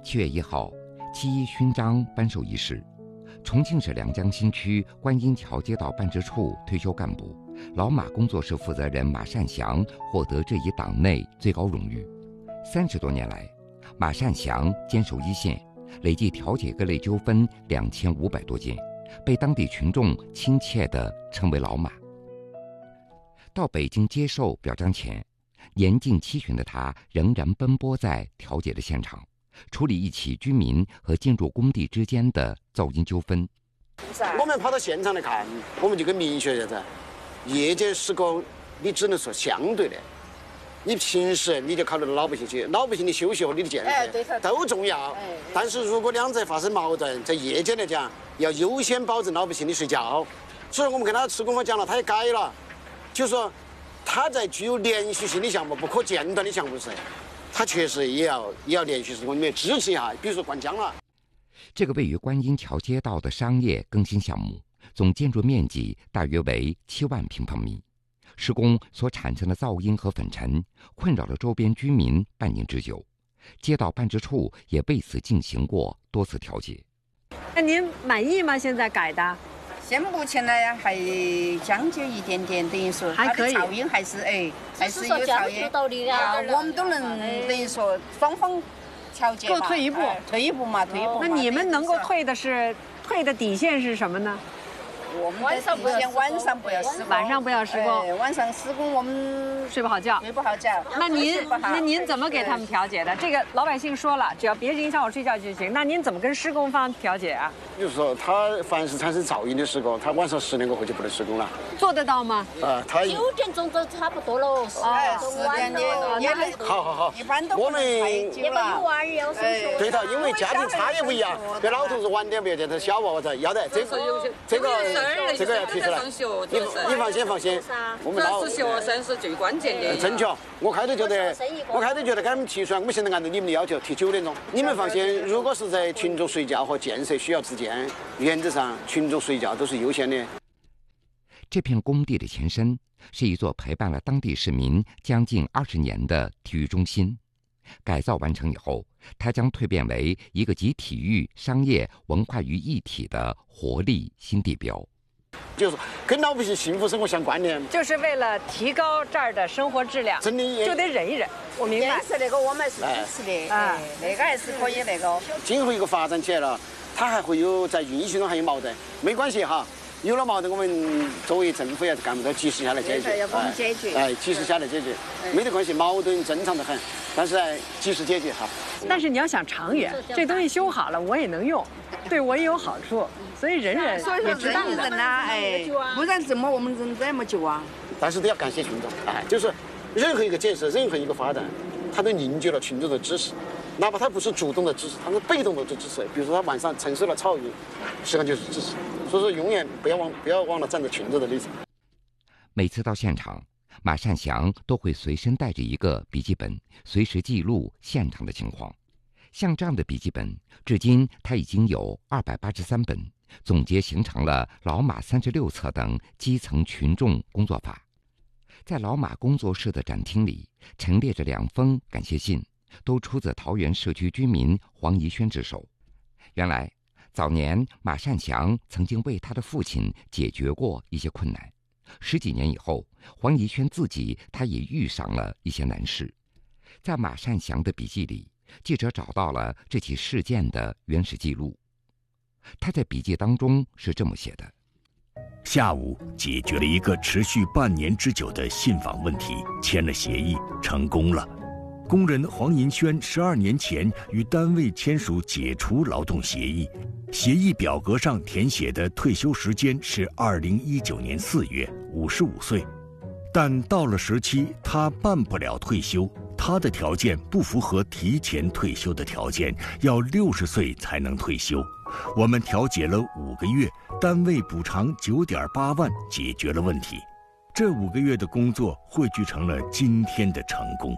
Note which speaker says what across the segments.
Speaker 1: 7月1号，7·1勋章颁授仪式，重庆市良江新区观音桥街道办事处退休干部、老马工作室负责人马善祥获得这一党内最高荣誉。30多年来，马善祥坚守一线，累计调解各类纠纷2500多件，被当地群众亲切地称为老马。到北京接受表彰前，年近70旬的他仍然奔波在调解的现场，处理一起居民和建筑工地之间的噪音纠纷。
Speaker 2: 我们跑到现场来看，我们就跟明确啥子，夜间施工你只能说相对的，你平时你就考虑到老百姓去，老百姓的休息和你的建设都重要。但是如果两者发生矛盾，在夜间来讲，要优先保证老百姓的睡觉。所以我们跟他施工方讲了，他也改了，就是说他在具有连续性的项目、不可间断的项目时，他确实也要连续施工里面支持一下，比如说灌浆了。
Speaker 1: 这个位于观音桥街道的商业更新项目，总建筑面积大约为7万平方米。施工所产生的噪音和粉尘困扰了周边居民半年之久，街道办事处也为此进行过多次调解。
Speaker 3: 那您满意吗？现在改的？
Speaker 4: 现目前呢还将就一点点，等于说
Speaker 3: 还可以，
Speaker 4: 噪音还是还是有噪音。我们都能等于说双方调节，
Speaker 3: 各退一步，
Speaker 4: 退一步嘛。
Speaker 3: 那你们能够退的底线是什么呢？
Speaker 4: 我们晚上不要施工，
Speaker 3: 晚上不要施工，
Speaker 4: 晚上施工我们
Speaker 3: 睡不好觉。那您怎么给他们调解的？这个老百姓说了，只要别影响我睡觉就行。那您怎么跟施工方调解啊？
Speaker 2: 就是说，他凡是产生噪音的施工，他晚上10点过后就不能施工了。
Speaker 3: 做得到吗？
Speaker 2: 他
Speaker 5: 9点钟都差不多了
Speaker 4: ，10点的。
Speaker 2: 好，
Speaker 4: 一般都
Speaker 2: 我们
Speaker 5: 因为有娃儿要上学。
Speaker 2: 对头，因为家庭差异不一样，别老头子晚点不要见他小娃娃在要得这个要提出来。你放心，我们老
Speaker 6: 是学生是最关键的。
Speaker 2: 正确，我开头觉得给他们提出来，我们现在按照你们的要求提9点钟。你们放心，如果是在群众睡觉和建设需要之间，原则上群众睡觉都是优先的。
Speaker 1: 这片工地的前身是一座陪伴了当地市民将近20年的体育中心，改造完成以后，它将蜕变为一个集体育、商业、文化于一体的活力新地标。
Speaker 2: 就是跟老百姓幸福生活相关联，
Speaker 3: 就是为了提高这儿的生活质量，
Speaker 2: 真的
Speaker 3: 就得忍一忍。我明白。
Speaker 4: 颜色那个我们是支持的，那个还是可以那个。
Speaker 2: 今后一个发展起来了，它还会有在运行中还有矛盾，没关系哈。有了矛盾，我们作为政府也是干部都及时下来解决，
Speaker 4: 要给我们解决，
Speaker 2: 及时下来解决，没得关系，矛盾正常得很，但是及时解决哈。
Speaker 3: 但是你要想长远，这东西修好了我也能用，对我也有好处，所以忍也值当的。
Speaker 4: 不然怎么我们忍这么久啊？
Speaker 2: 但是都要感谢群众，就是任何一个建设，任何一个发展，它都凝聚了群众的支持。哪怕他不是主动的支持，他是被动的支持。比如说他晚上承受了噪音，实际上就是支持。所以说永远不要忘了站在群众的立场。
Speaker 1: 每次到现场，马善祥都会随身带着一个笔记本，随时记录现场的情况。像这样的笔记本，至今他已经有283本，总结形成了《老马36册》等基层群众工作法。在老马工作室的展厅里，陈列着2封感谢信，都出自桃园社区居民黄怡轩之手。原来，早年马善祥曾经为他的父亲解决过一些困难，10几年以后，黄怡轩自己他也遇上了一些难事。在马善祥的笔记里，记者找到了这起事件的原始记录。他在笔记当中是这么写的：
Speaker 7: 下午解决了一个持续半年之久的信访问题，签了协议，成功了。工人黄银轩12年前与单位签署解除劳动协议，协议表格上填写的退休时间是2019年4月，55岁。但到了时期，他办不了退休，他的条件不符合提前退休的条件，要60岁才能退休。我们调解了5个月，单位补偿9.8万，解决了问题。这5个月的工作汇聚成了今天的成功。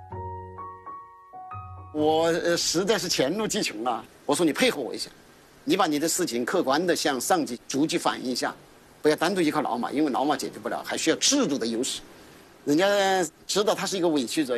Speaker 2: 我实在是黔驴技穷了，我说你配合我一下，你把你的事情客观的向上级逐级反映一下，不要单独依靠老马，因为老马解决不了，还需要制度的优势。人家知道他是一个委屈者。